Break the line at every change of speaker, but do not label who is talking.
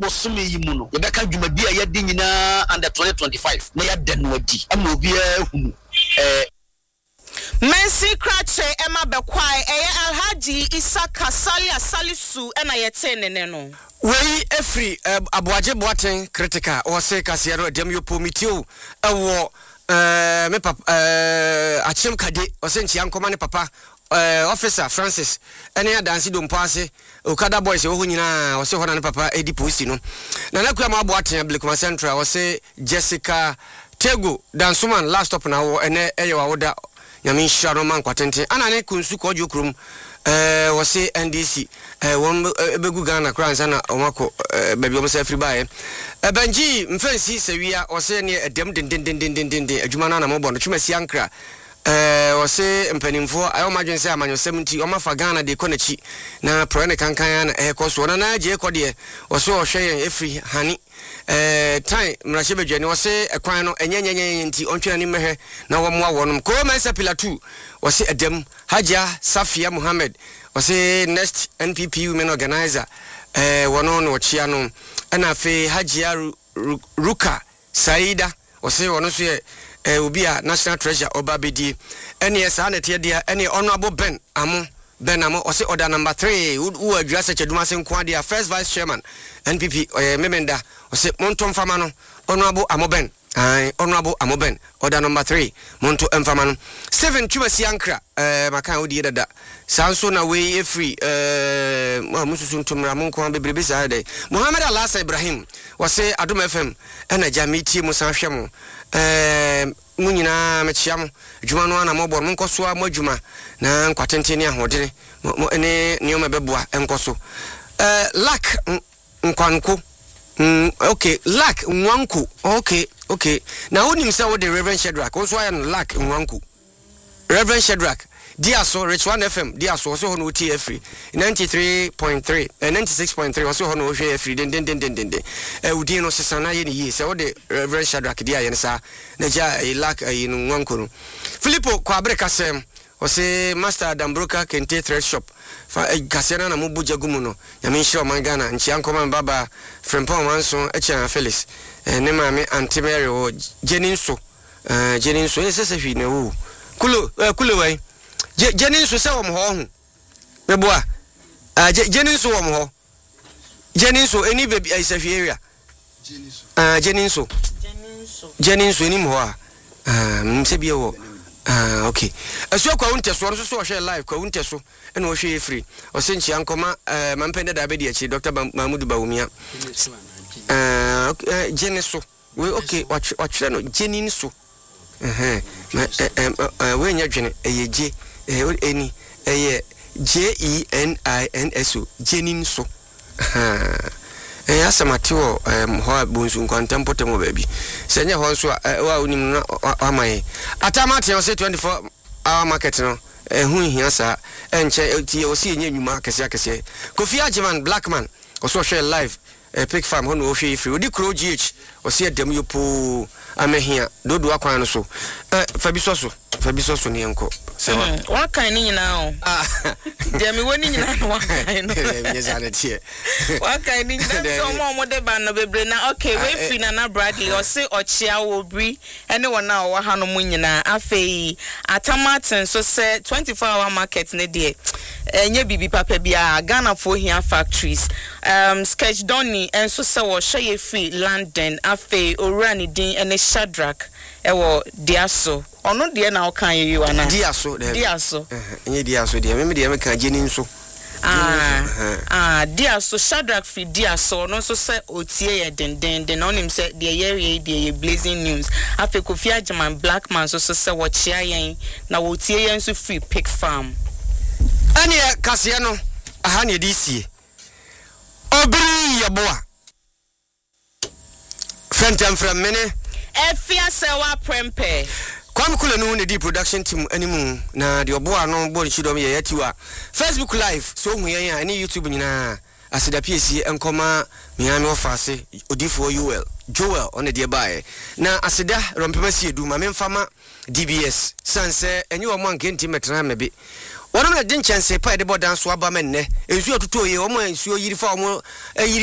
bosome yi mu no yɛbɛka dwumadi a yɛde nyinaa under 2025 na yɛda no adi ama obi ahunu
Mensi Krache Emma Bekwai Alhaji Isaka Salisu ena yete nene no.
Wei efri Abuaje Boateng critical o se kasiero dem yo pomitio ewo me papa Achim Kade o se nchia nkoma ne papa officer Francis ene adansi dompo ase Okada boys wo nyina o se hona ne papa edi police no na nakua ma Boateng Blakuma Central o se Jessica Tego Dansuman last stop na wo ene eyewa woda Yamin Sharo man kwatente anane kunsu kojo krum wo se NDC won begu Ghana kranza na omako baby o se free buy banji mfansi sewia wo se ne edem den adwuma na mo bono twumasi ankra wo se mpanimfo ayo madwense amanyo 70 o mafa Ghana de konachi na pro ne kankan na ekoso na je ekode wo se o hwe efri hani time mrashe bedwani wo se ekwan no enyenyenyen nti ontwena ni mehwe na wo moa wonum ko mensa pillar 2 wo se edem Haja Safia Muhammad wo se next NPP women organizer wono no chia no na fe Hajia Ruka Saida wo se wono so ye obi a national treasure obabedi ene esa na tie dia ene honorable Ben Amo o se order number 3 who address cheduma se nko dia first vice chairman NPP memenda o se monto mfama no honorable Amoben honorable Amoben order number 3 monto mfama no 7 twasi ankra makan odi dada sanso na we free mususu ntomra monko bebrebe sa dai Muhammad Alasa Ibrahim o se Adom FM ena jamiti musa hwemo munyina mechiam djuma no ana mobor monkoso a modjuma na nkwatente ne ahodene mo ene nioma beboa enkoso lak nkwanko okay lak nwanko okay na wonim se wo de Reverend Shadrack wo so ayan lak nwanko Reverend Shadrack Diaso Rich 1 FM Diaso so hono ti free 93.3 96.3 so hono hwe free den udi no sesana ye ni se wo de Reverend Shadrack dia ye nsa na ja lak no nwankoro Filippo kwa breka sem o se Master Dambroka Kente Thread Shop fa kasena na mubuja gumu no Yamin Shiro Mangana nchi ankoma baba Frempon Manso echa Felix ne maame Antimary o Jeninso ese hwi na wo kulo wai Jeninso se wo mo ho meboa Jeninso wo mo ho Jeninso eni baby ai safi area Jeninso eni mo ho mse bia wo okay aso kwa unte so so hwe live kwa unte so ena wo hwe free o se nchi ankoma mampende da bedi achi Dr. Mahmoud Bawumia Jeninso we okay watchre no Jeninso we nya dwene eyeje eni JENINSO Jeninso asamati wo ho bonsu nkwantempota mo baabi senya ho nso wa onim na amaye atamati o se 24 hour market no hu hia sa enche tie o se enye nwuma akese Kofi Ajiman Blackman o so share live Pick Farm ho no o hwe free odi kro GH o se dem yopo amehia dodo akwan no so fabisoso ne enko
wa kan ni nyina o dem woni nyina no wa kan no
yezana tie
wa kan ni nyina so mo de ba no bebre na okay we free na Bradley o se ochia wo bri ene wona o wa ha no mu nyina afei atamaten so se 24 hour market ne de enye bibi papa bia Ghana for here factories sketch Donny enso se wo hye free London afei orani din ene Shadrack ewo Diaso ono de na o kan you ana
Diaso enye Diaso de me de me kan Jeninso Diaso Shadrack free Diaso no so se otie ye den onim se de ye blazing news afi Kofi Ajiman Blackman so se wo chia yen na wo tie yen so free Pick Farm ane kase no aha ne di sie obiri yeboa fentem from mene
efia sewa prempe
kwam kula no ne di production team animu na de oboa no bo chidom ye yatiwa Facebook live so hu yen ani YouTube nyina asida PSC enkoma miami ofase odifo Joel on the bae na asida rompema sie du ma memfama DBS sanse enyi wo man kenti metra mebe wono na den chance pa de bodan so aba menne ensu otuto ye wo mo ensu yiri fa wo